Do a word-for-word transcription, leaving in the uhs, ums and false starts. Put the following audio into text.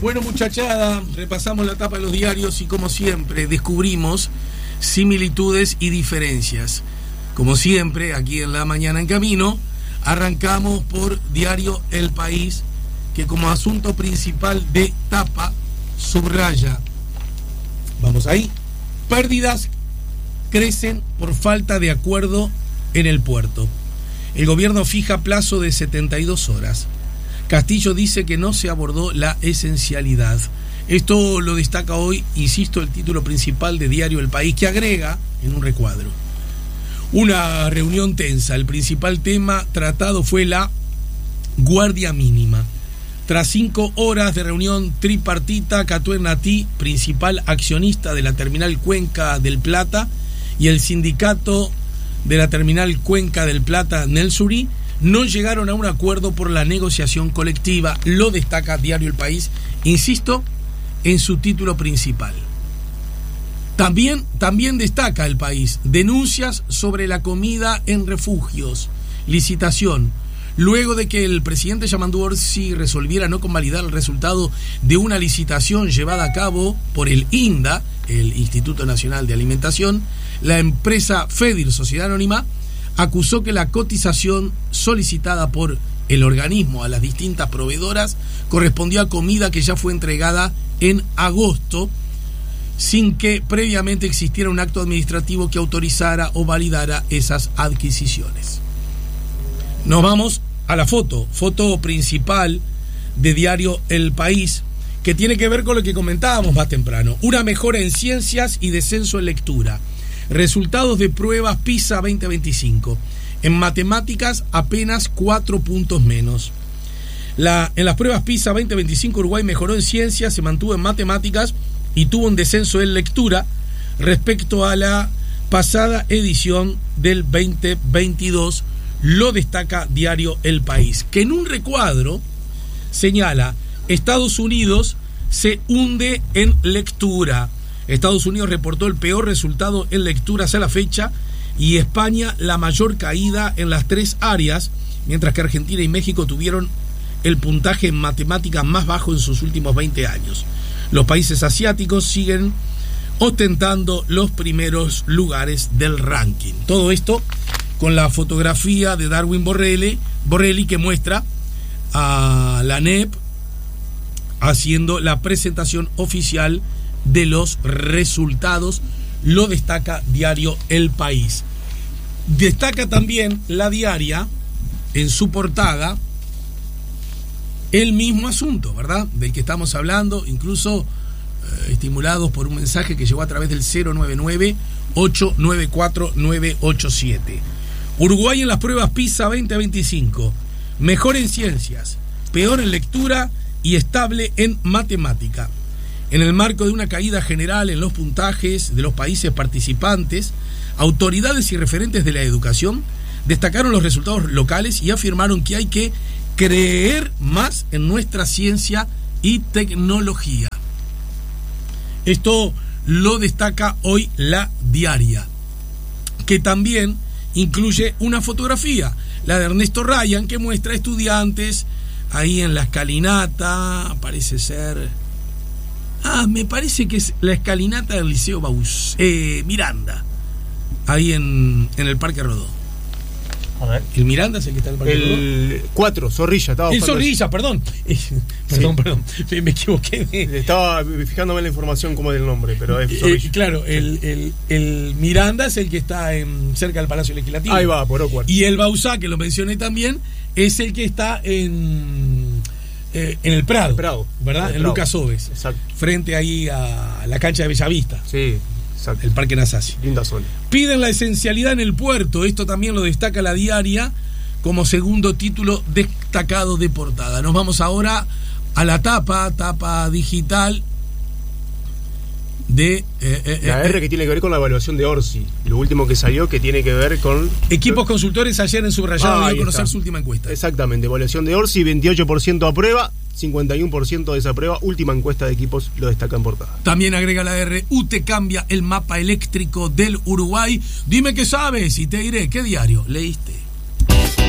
Bueno, muchachada, repasamos la tapa de los diarios y como siempre descubrimos similitudes y diferencias. Como siempre, aquí en La Mañana en Camino, arrancamos por diario El País, que como asunto principal de tapa subraya, vamos ahí, pérdidas crecen por falta de acuerdo en el puerto. El gobierno fija plazo de setenta y dos horas. Castillo dice que no se abordó la esencialidad. Esto lo destaca hoy, insisto, el título principal de diario El País, que agrega en un recuadro: una reunión tensa. El principal tema tratado fue la guardia mínima. Tras cinco horas de reunión tripartita, Catué Natí, principal accionista de la terminal Cuenca del Plata, y el sindicato de la terminal Cuenca del Plata, Nelsuri, no llegaron a un acuerdo por la negociación colectiva. Lo destaca diario El País, insisto, en su título principal. También, también destaca El País denuncias sobre la comida en refugios, licitación. Luego de que el presidente Yamandu Orsi resolviera no convalidar el resultado de una licitación llevada a cabo por el INDA, el Instituto Nacional de Alimentación, la empresa FEDIR, Sociedad Anónima, acusó que la cotización solicitada por el organismo a las distintas proveedoras correspondió a comida que ya fue entregada en agosto, sin que previamente existiera un acto administrativo que autorizara o validara esas adquisiciones. Nos vamos a la foto, foto principal de diario El País, que tiene que ver con lo que comentábamos más temprano. Una mejora en ciencias y descenso en lectura. Resultados de pruebas PISA veinte veinticinco. En matemáticas apenas cuatro puntos menos. La, en las pruebas PISA veinte veinticinco Uruguay mejoró en ciencias, se mantuvo en matemáticas y tuvo un descenso en lectura respecto a la pasada edición del veinte veintidós. Lo destaca diario El País, que en un recuadro señala: Estados Unidos se hunde en lectura. Estados Unidos reportó el peor resultado en lecturas a la fecha y España la mayor caída en las tres áreas, mientras que Argentina y México tuvieron el puntaje en matemáticas más bajo en sus últimos veinte años. Los países asiáticos siguen ostentando los primeros lugares del ranking. Todo esto con la fotografía de Darwin Borrelli, Borrelli que muestra a la N E P haciendo la presentación oficial de los resultados. Lo destaca diario El País. Destaca también La Diaria en su portada el mismo asunto, ¿verdad?, del que estamos hablando, incluso eh, estimulados por un mensaje que llegó a través del cero nueve nueve, ocho nueve cuatro, nueve ocho siete. Uruguay en las pruebas PISA veinte veinticinco, mejor en ciencias, peor en lectura y estable en matemática. En el marco de una caída general en los puntajes de los países participantes, autoridades y referentes de la educación destacaron los resultados locales y afirmaron que hay que creer más en nuestra ciencia y tecnología. Esto lo destaca hoy La Diaria, que también incluye una fotografía, la de Ernesto Ryan, que muestra estudiantes ahí en la escalinata, parece ser... Ah, me parece que es la escalinata del Liceo Baus, eh, Miranda, ahí en, en el Parque Rodó. A ver. ¿El Miranda es el que está en el Parque Rodó? El cuatro, Zorrilla. Estaba el Zorrilla, perdón. Eh, perdón, sí. perdón, me equivoqué. Estaba fijándome en la información como del nombre, pero es Zorrilla. Eh, claro, el, el, el Miranda es el que está en, cerca del Palacio Legislativo. Ahí va, por Ocuar. Y el Bausá, que lo mencioné también, es el que está en... Eh, en el Prado, el Prado ¿verdad? el en Prado. Lucas Oves, exacto, frente ahí a la cancha de Bellavista, sí, exacto, el Parque Nasasi. Linda zona. Piden la esencialidad en el puerto. Esto también lo destaca La Diaria como segundo título destacado de portada. Nos vamos ahora a la tapa, tapa digital de... Eh, eh, la eh, R que tiene que ver con la evaluación de Orsi. Lo último que salió que tiene que ver con... Equipos consultores ayer en subrayado ah, dio a conocer está. su última encuesta. Exactamente, evaluación de Orsi, veintiocho por ciento aprueba, cincuenta y uno por ciento desaprueba. Última encuesta de equipos lo destaca en portada. También agrega la R, U T E cambia el mapa eléctrico del Uruguay. Dime qué sabes y te diré qué diario leíste.